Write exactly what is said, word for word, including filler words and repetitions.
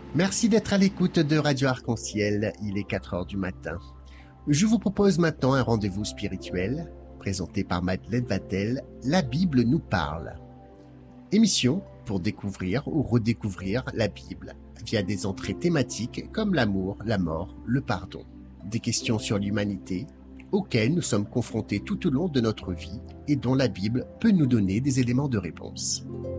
Merci d'être à l'écoute de Radio Arc-en-Ciel, il est quatre heures du matin. Je vous propose maintenant un rendez-vous spirituel, présenté par Madeleine Vatel, La Bible nous parle. Émission pour découvrir ou redécouvrir la Bible, via des entrées thématiques comme l'amour, la mort, le pardon. Des questions sur l'humanité, auxquelles nous sommes confrontés tout au long de notre vie et dont la Bible peut nous donner des éléments de réponse.